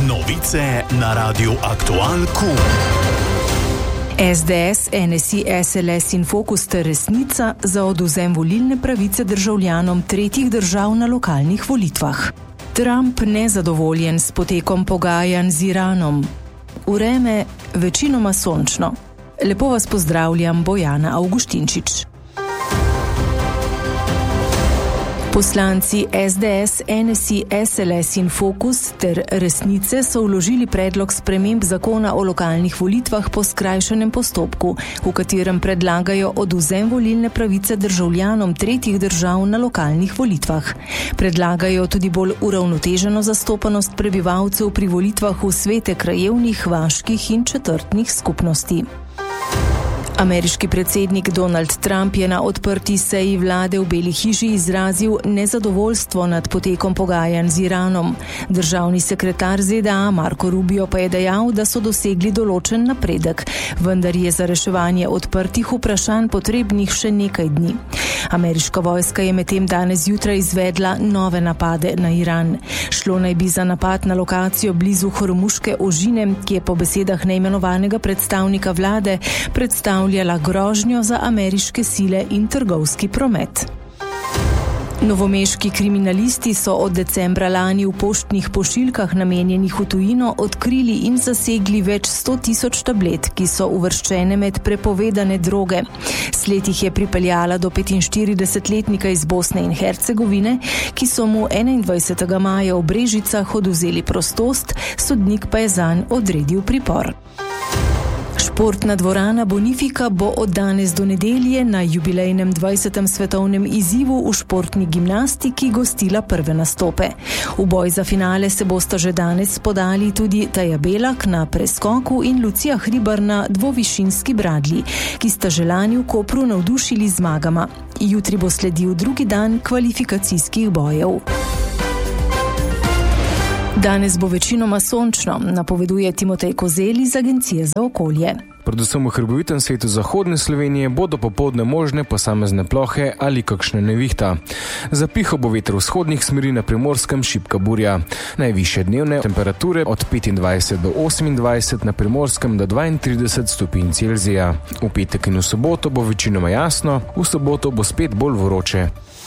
Novice na Radiu Aktual KUL. SDS, NSI, SLS in Fokus ter Resnica za odvzem volilne pravice državljanom tretjih držav na lokalnih volitvah. Trump nezadovoljen s potekom pogajanj z Iranom. Vreme večinoma sončno. Lepo vas pozdravljam, Bojana Avguštinčič. Poslanci SDS, NSI, SLS in Fokus ter Resnice so vložili predlog sprememb zakona o lokalnih volitvah po skrajšanem postopku, v katerem predlagajo odvzem volilne pravice državljanom tretjih držav na lokalnih volitvah. Predlagajo tudi bolj uravnoteženo zastopanost prebivalcev pri volitvah v svete krajevnih, vaških in četrtnih skupnosti. Ameriški predsednik Donald Trump je na odprti seji vlade v Beli hiši izrazil nezadovoljstvo nad potekom pogajanj z Iranom. Državni sekretar ZDA Marco Rubio pa je dejal, da so dosegli določen napredek, vendar je za reševanje odprtih vprašanj potrebnih še nekaj dni. Ameriška vojska je medtem danes zjutraj izvedla nove napade na Iran. Šlo naj bi za napad na lokacijo blizu Hormuške ožine, ki je po besedah neimenovanega predstavnika vlade predstavljala grožnjo za ameriške sile in trgovski promet. Novomeški kriminalisti so od decembra lani v poštnih pošiljkah namenjenih v tujino odkrili in zasegli več 100.000 tablet, ki so uvrščene med prepovedane droge. Sled jih je pripeljala do 45-letnika iz Bosne in Hercegovine, ki so mu 21. maja v Brežicah odvzeli prostost, sodnik pa je zanj odredil pripor. Športna dvorana Bonifika bo od danes do nedelje na jubilejnem 20. svetovnem izzivu v športni gimnastiki gostila prve nastope. V boj za finale se bosta že danes podali tudi Taja Belak na preskoku in Lucija Hribar na dvovišinski bradlji, ki sta že lani v Kopru navdušili zmagama. Jutri bo sledil drugi dan kvalifikacijskih bojev. Danes bo večinoma sončno, napoveduje Timotej Kozeli iz Agencije za okolje. Predvsem v hrbovitem svetu zahodne Slovenije bodo popoldne možne posamezne plohe ali kakšna nevihta. Za piho bo veter vzhodnih smeri, na Primorskem šibka burja. Najvišje dnevne temperature od 25 do 28, na Primorskem do 32 stopinj Celzija. V petek in v soboto bo večinoma jasno, v soboto bo spet bolj vroče.